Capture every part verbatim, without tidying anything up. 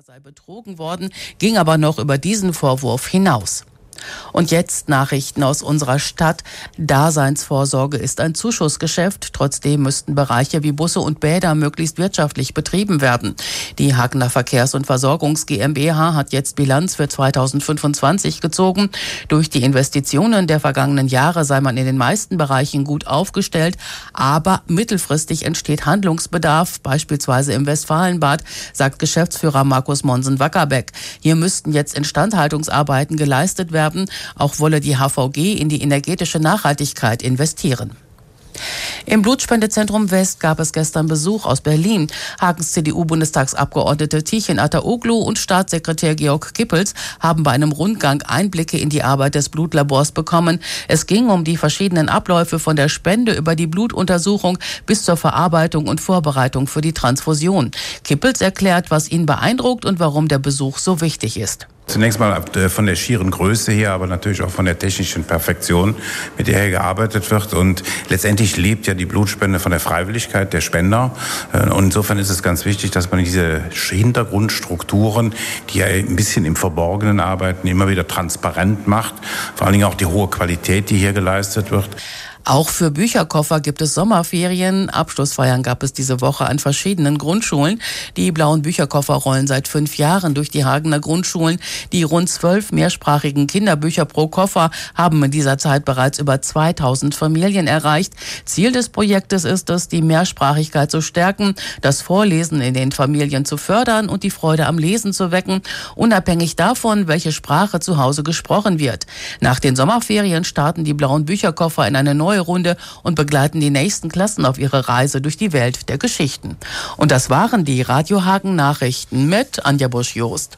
Er sei betrogen worden, ging aber noch über diesen Vorwurf hinaus. Und jetzt Nachrichten aus unserer Stadt. Daseinsvorsorge ist ein Zuschussgeschäft. Trotzdem müssten Bereiche wie Busse und Bäder möglichst wirtschaftlich betrieben werden. Die Hagener Verkehrs- und Versorgungs GmbH hat jetzt Bilanz für zweitausendfünfundzwanzig gezogen. Durch die Investitionen der vergangenen Jahre sei man in den meisten Bereichen gut aufgestellt. Aber mittelfristig entsteht Handlungsbedarf, beispielsweise im Westfalenbad, sagt Geschäftsführer Markus Monsen-Wackerbeck. Hier müssten jetzt Instandhaltungsarbeiten geleistet werden. Auch wolle die H V G in die energetische Nachhaltigkeit investieren. Im Blutspendezentrum West gab es gestern Besuch aus Berlin. Hagens C D U-Bundestagsabgeordnete Tichin Ataoglu und Staatssekretär Georg Kippels haben bei einem Rundgang Einblicke in die Arbeit des Blutlabors bekommen. Es ging um die verschiedenen Abläufe von der Spende über die Blutuntersuchung bis zur Verarbeitung und Vorbereitung für die Transfusion. Kippels erklärt, was ihn beeindruckt und warum der Besuch so wichtig ist. Zunächst mal von der schieren Größe her, aber natürlich auch von der technischen Perfektion, mit der hier gearbeitet wird. Und letztendlich lebt ja die Blutspende von der Freiwilligkeit der Spender. Und insofern ist es ganz wichtig, dass man diese Hintergrundstrukturen, die ja ein bisschen im Verborgenen arbeiten, immer wieder transparent macht. Vor allen Dingen auch die hohe Qualität, die hier geleistet wird. Auch für Bücherkoffer gibt es Sommerferien. Abschlussfeiern gab es diese Woche an verschiedenen Grundschulen. Die blauen Bücherkoffer rollen seit fünf Jahren durch die Hagener Grundschulen. Die rund zwölf mehrsprachigen Kinderbücher pro Koffer haben in dieser Zeit bereits über zweitausend Familien erreicht. Ziel des Projektes ist es, die Mehrsprachigkeit zu stärken, das Vorlesen in den Familien zu fördern und die Freude am Lesen zu wecken, unabhängig davon, welche Sprache zu Hause gesprochen wird. Nach den Sommerferien starten die blauen Bücherkoffer in eine neue Runde und begleiten die nächsten Klassen auf ihre Reise durch die Welt der Geschichten. Und das waren die Radio Hagen Nachrichten mit Anja Busch-Jost.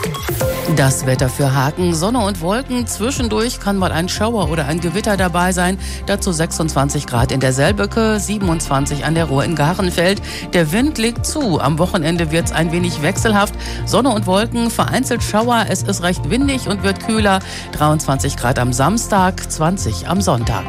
Das Wetter für Hagen, Sonne und Wolken. Zwischendurch kann mal ein Schauer oder ein Gewitter dabei sein. Dazu sechsundzwanzig Grad in der Selböcke, siebenundzwanzig an der Ruhr in Garenfeld. Der Wind legt zu. Am Wochenende wird es ein wenig wechselhaft. Sonne und Wolken, vereinzelt Schauer. Es ist recht windig und wird kühler. dreiundzwanzig Grad am Samstag, zwanzig am Sonntag.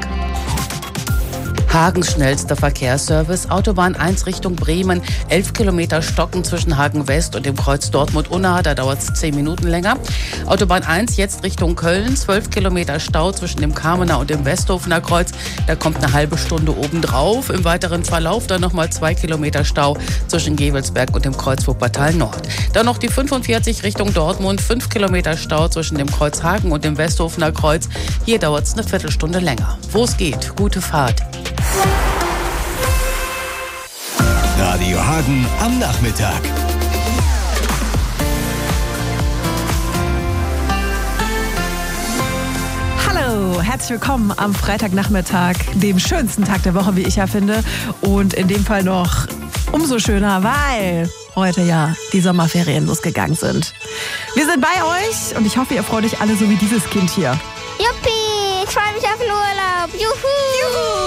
Hagens schnellster Verkehrsservice, Autobahn eins Richtung Bremen, elf Kilometer Stocken zwischen Hagen West und dem Kreuz Dortmund-Unna, da dauert es zehn Minuten länger. Autobahn eins jetzt Richtung Köln, zwölf Kilometer Stau zwischen dem Kamener und dem Westhofener Kreuz, da kommt eine halbe Stunde obendrauf. Im weiteren Verlauf dann nochmal zwei Kilometer Stau zwischen Gevelsberg und dem Kreuz Wuppertal Nord. Dann noch die fünfundvierzig Richtung Dortmund, fünf Kilometer Stau zwischen dem Kreuz Hagen und dem Westhofener Kreuz, hier dauert es eine Viertelstunde länger. Wo es geht, gute Fahrt. Radio Hagen am Nachmittag. Hallo, herzlich willkommen am Freitagnachmittag, dem schönsten Tag der Woche, wie ich ja finde. Und in dem Fall noch umso schöner, weil heute ja die Sommerferien losgegangen sind. Wir sind bei euch und ich hoffe, ihr freut euch alle so wie dieses Kind hier. Juppie, ich freue mich auf den Urlaub. Juhu! Juhu!